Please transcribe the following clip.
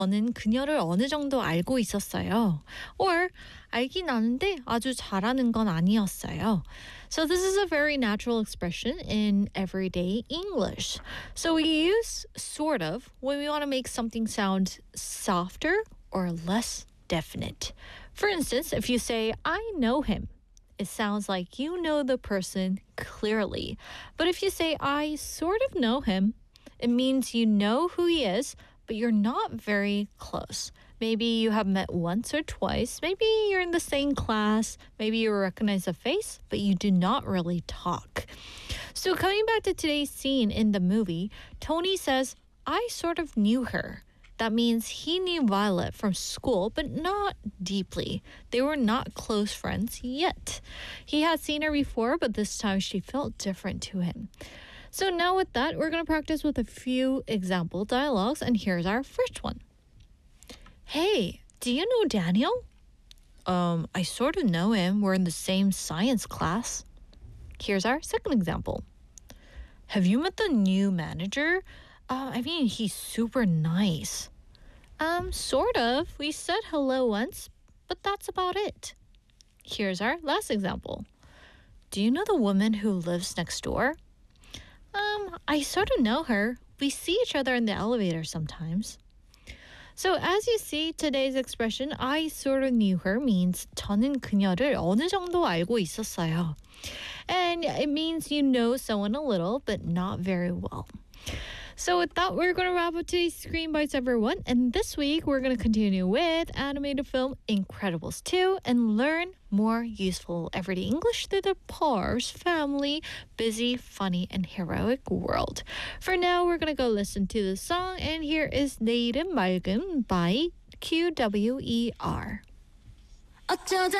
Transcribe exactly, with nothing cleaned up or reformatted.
저는 그녀를 어느 정도 알고 있었어요. Or 알긴 아는데 아주 잘하는 건 아니었어요. So this is a very natural expression in everyday English. So we use sort of when we want to make something sound softer or less definite. For instance, if you say, I know him, it sounds like you know the person clearly. But if you say, I sort of know him, it means you know who he is, but you're not very close. Maybe you have met once or twice. Maybe you're in the same class. Maybe you recognize a face, but you do not really talk. So coming back to today's scene in the movie, Tony says, I sort of knew her. That means he knew Violet from school, but not deeply. They were not close friends yet. He had seen her before, but this time she felt different to him. So now with that, we're going to practice with a few example dialogues, and here's our first one. Hey, do you know Daniel? Um, I sort of know him. We're in the same science class. Here's our second example. Have you met the new manager? Uh, I mean, he's super nice. Um, sort of. We said hello once, but that's about it. Here's our last example. Do you know the woman who lives next door? Um, I sort of know her. We see each other in the elevator sometimes. So as you see, today's expression I sort of knew her means 저는 그녀를 어느 정도 알고 있었어요. And it means you know someone a little, but not very well. So with that, we're going to wrap up today's Screen Bites, everyone. And this week, we're going to continue with animated film Incredibles two and learn more useful everyday English through the Pars family, busy, funny, and heroic world. For now, we're going to go listen to the song. And here is 내일은 맑음 by Q W E R. 어쩌다